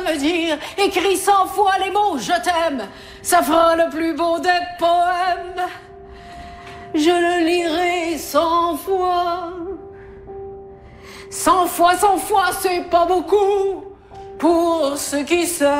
me dire, écris 100 fois les mots « je t'aime », ça fera le plus beau des poèmes. Je le lirai 100 fois. 100 fois, c'est pas beaucoup pour ceux qui s'aiment.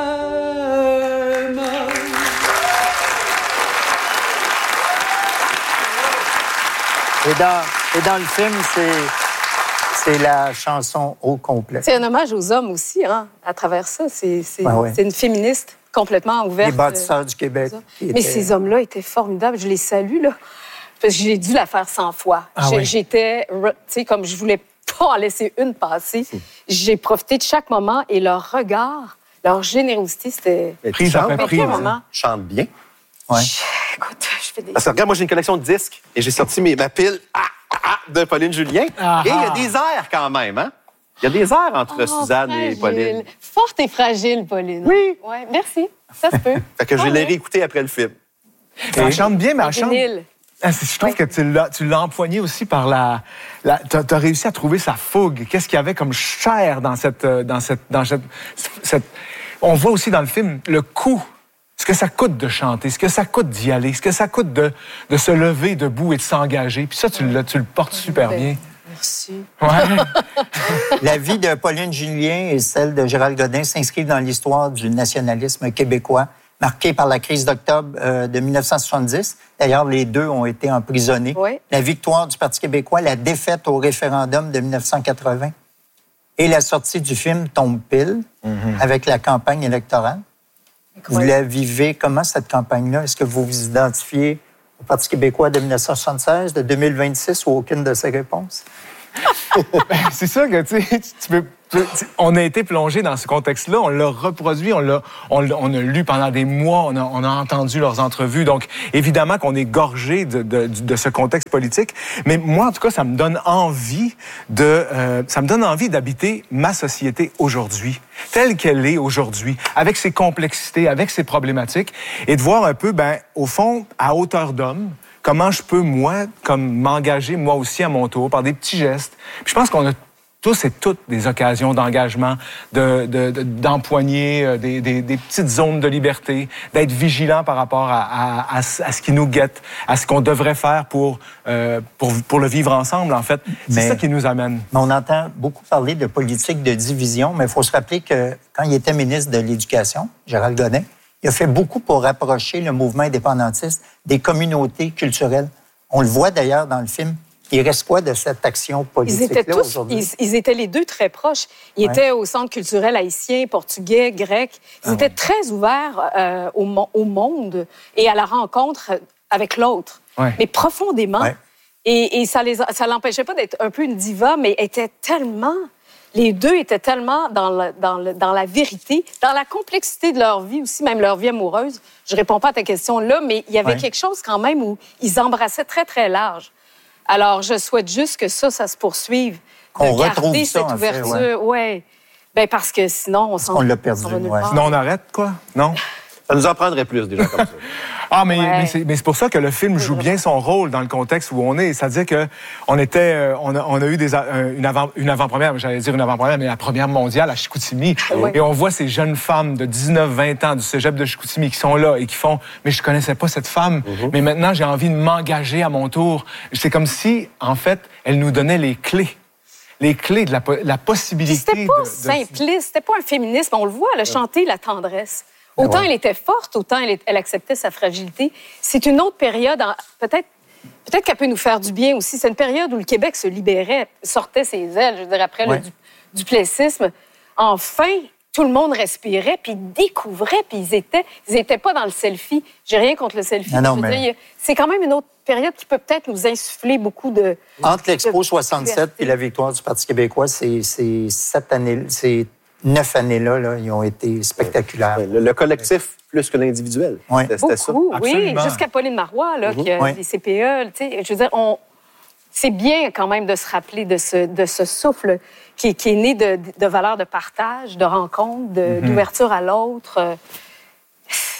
Et dans le film, c'est la chanson au complet. C'est un hommage aux hommes aussi, hein, à travers ça. C'est une féministe complètement ouverte. Les bâtisseurs du Québec. Mais ces hommes-là étaient formidables. Je les salue, là. Parce que j'ai dû la faire 100 fois. J'étais, tu sais, comme je voulais pas en laisser une passer. J'ai profité de chaque moment et leur regard, leur générosité, c'était... Prise après prise. Chante bien. Ouais. Écoute, je fais des... Parce que regarde, moi, j'ai une collection de disques et j'ai sorti ma pile de Pauline Julien. Et il y a des airs quand même, hein? Il y a des airs entre Suzanne et Pauline. Forte et fragile, Pauline. Oui. Ouais, merci. Ça se peut. Fait que je l'ai réécouté après le film. Elle chante bien, mais elle chante... Vinyle. Je trouve que tu l'as empoigné aussi par tu as réussi à trouver sa fougue. Qu'est-ce qu'il y avait comme chair dans cette... On voit aussi dans le film le coût, ce que ça coûte de chanter, ce que ça coûte d'y aller, ce que ça coûte de se lever debout et de s'engager. Puis ça, tu le portes super bien. Merci. Ouais. La vie de Pauline Julien et celle de Gérald Godin s'inscrivent dans l'histoire du nationalisme québécois, marquée par la crise d'octobre de 1970. D'ailleurs, les deux ont été emprisonnés. Oui. La victoire du Parti québécois, la défaite au référendum de 1980 et la sortie du film tombe pile avec la campagne électorale. Vous la vivez comment, cette campagne-là? Est-ce que vous vous identifiez au Parti québécois de 1976, de 2026 ou aucune de ces réponses? C'est ça que, on a été plongé dans ce contexte-là, on l'a reproduit, on a lu pendant des mois, on a entendu leurs entrevues. Donc, évidemment qu'on est gorgé de ce contexte politique. Mais moi, en tout cas, ça me donne envie d'habiter ma société aujourd'hui, telle qu'elle est aujourd'hui, avec ses complexités, avec ses problématiques, et de voir un peu, au fond, à hauteur d'homme, comment je peux, moi, comme m'engager, moi aussi, à mon tour, par des petits gestes. Puis je pense qu'on a tous et toutes des occasions d'engagement, d'empoigner des petites zones de liberté, d'être vigilant par rapport à ce qui nous guette, à ce qu'on devrait faire pour le vivre ensemble, en fait. C'est ça qui nous amène. Mais on entend beaucoup parler de politique de division, mais il faut se rappeler que quand il était ministre de l'Éducation, Gérald Godin, il a fait beaucoup pour rapprocher le mouvement indépendantiste des communautés culturelles. On le voit d'ailleurs dans le film. Il reste quoi de cette action politique-là aujourd'hui? Ils étaient les deux très proches. Ils étaient au Centre culturel haïtien, portugais, grec. Ils étaient très ouverts au monde et à la rencontre avec l'autre, mais profondément. Ouais. Et ça l'empêchait pas d'être un peu une diva, mais les deux étaient tellement dans la vérité, dans la complexité de leur vie aussi, même leur vie amoureuse. Je réponds pas à ta question là, mais il y avait quelque chose quand même où ils embrassaient très, très large. Alors, je souhaite juste que ça se poursuive. Qu'on retrouve cette ouverture. Ben parce que sinon, on l'a perdu. Sinon, on arrête, quoi? Non? Ça nous en prendrait plus, déjà, comme ça. Mais c'est pour ça que le film joue bien son rôle dans le contexte où on est. C'est-à-dire qu'on a eu une avant-première, j'allais dire une avant-première, mais la première mondiale à Chicoutimi. Et on voit ces jeunes femmes de 19-20 ans du cégep de Chicoutimi qui sont là et qui font « Mais je connaissais pas cette femme, mais maintenant j'ai envie de m'engager à mon tour. » C'est comme si, en fait, elle nous donnait les clés de la possibilité. C'était pas simpliste, c'était pas un féminisme. On le voit, elle a chanté la tendresse. Autant elle était forte, autant elle acceptait sa fragilité. C'est une autre période, peut-être qu'elle peut nous faire du bien aussi. C'est une période où le Québec se libérait, sortait ses ailes, je veux dire, après le duplessisme. Enfin, tout le monde respirait, puis découvrait, puis ils étaient pas dans le selfie. J'ai rien contre le selfie. C'est quand même une autre période qui peut peut-être nous insuffler beaucoup de... Entre l'Expo 67 et la victoire du Parti québécois, c'est 7 années... C'est 9 années-là, ils ont été spectaculaires. Le collectif plus que l'individuel. C'était ça. Oui, jusqu'à Pauline Marois, qui a des CPE. Je veux dire, c'est bien quand même de se rappeler de ce souffle qui est né de valeurs de partage, de rencontre, d'ouverture à l'autre.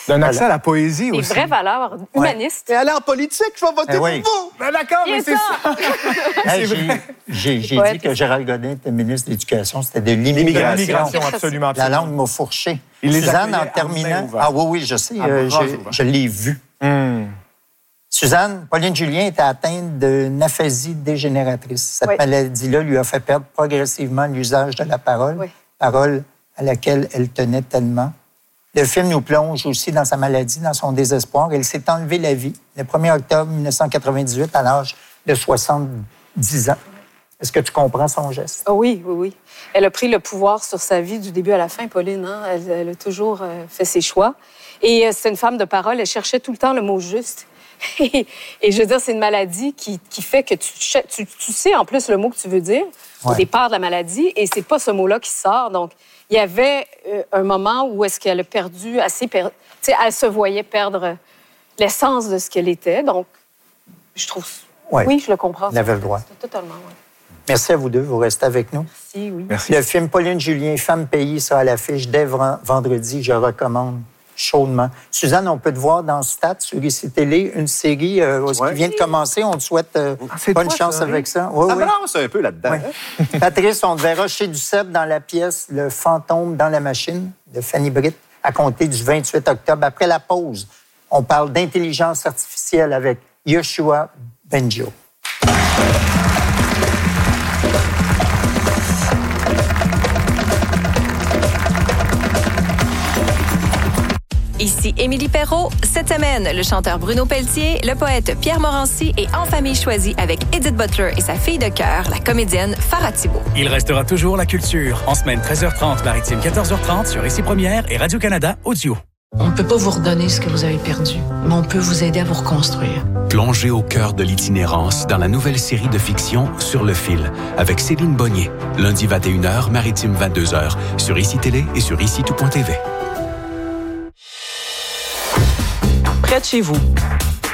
D'un accès à la poésie Des aussi. vraies valeurs humanistes. Et aller en politique, je vais voter oui. pour vous. Ben d'accord, mais c'est ça. Hey, j'ai dit que Gérald Godin était ministre de l'Éducation, c'était de l'immigration. L'immigration, absolument. La langue m'a fourché. Il les Suzanne, en accueillait à main terminant... ouverte. Ah oui, je sais, bravo. je l'ai vu. Suzanne, Pauline Julien était atteinte d'une aphasie dégénératrice. Cette maladie-là lui a fait perdre progressivement l'usage de la parole, parole à laquelle elle tenait tellement. Le film nous plonge aussi dans sa maladie, dans son désespoir. Elle s'est enlevée la vie le 1er octobre 1998 à l'âge de 70 ans. Est-ce que tu comprends son geste? Oh oui, oui, oui. Elle a pris le pouvoir sur sa vie du début à la fin, Pauline. Hein? Elle a toujours fait ses choix. Et c'est une femme de parole. Elle cherchait tout le temps le mot juste. Et je veux dire, c'est une maladie qui fait que tu sais en plus le mot que tu veux dire au départ de la maladie, et c'est pas ce mot-là qui sort. Donc, il y avait un moment où est-ce qu'elle a perdu elle se voyait perdre l'essence de ce qu'elle était. Donc, je trouve... Oui, je le comprends. Elle avait le droit. Totalement, oui. Merci à vous deux. Vous restez avec nous. Merci, oui. Merci. Le film Pauline Julien, Femme payée, sera à l'affiche dès vendredi. Je recommande chaudement. Suzanne, on peut te voir dans Stats sur ICI Télé, une série qui vient de commencer. On te souhaite bonne chance avec ça. Oui, ça balance un peu là-dedans. Oui. Patrice, on te verra chez Duceppe dans la pièce Le fantôme dans la machine de Fanny Britt à compter du 28 octobre. Après la pause, on parle d'intelligence artificielle avec Yoshua Bengio. Ici Émilie Perrault. Cette semaine, le chanteur Bruno Pelletier, le poète Pierre Morancy et En famille choisie avec Edith Butler et sa fille de cœur, la comédienne Farah Thibault. Il restera toujours la culture. En semaine 13h30, maritime 14h30 sur ICI Première et Radio-Canada Audio. On ne peut pas vous redonner ce que vous avez perdu, mais on peut vous aider à vous reconstruire. Plongez au cœur de l'itinérance dans la nouvelle série de fiction Sur le fil avec Céline Bonnier. Lundi 21h, maritime 22h sur ICI Télé et sur ICI-tout.tv. Près de chez vous,